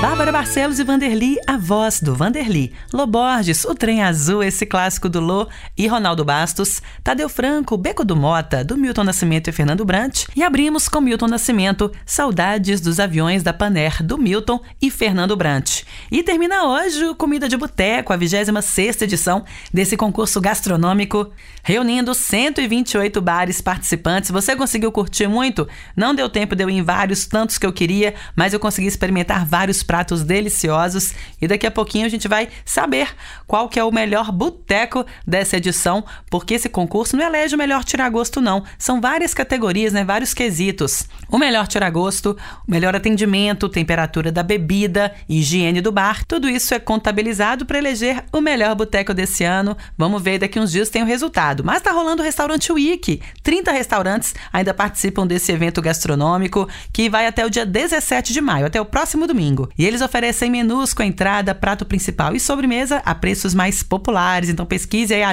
Bárbara Barcelos e Vanderly, a voz do Vanderly. Lô Borges, o Trem Azul, esse clássico do Lô e Ronaldo Bastos. Tadeu Franco, Beco do Mota, do Milton Nascimento e Fernando Brant. E abrimos com Milton Nascimento, Saudades dos Aviões da Paner, do Milton e Fernando Brant. E termina hoje o Comida de Boteco, a 26ª edição desse concurso gastronômico, reunindo 128 bares participantes. Você conseguiu curtir muito? Não deu tempo de eu ir em vários, tantos que eu queria, mas eu consegui experimentar vários pratos deliciosos e daqui a pouquinho a gente vai saber qual que é o melhor boteco dessa edição, porque esse concurso não elege o melhor tiragosto não, são várias categorias, né? Vários quesitos. O melhor tiragosto, o melhor atendimento, temperatura da bebida, higiene do bar, tudo isso é contabilizado para eleger o melhor boteco desse ano. Vamos ver, daqui uns dias tem o resultado, mas tá rolando o Restaurante Week, 30 restaurantes ainda participam desse evento gastronômico que vai até o dia 17 de maio, até o próximo domingo. E eles oferecem menus com entrada, prato principal e sobremesa a preços mais populares. Então pesquise aí a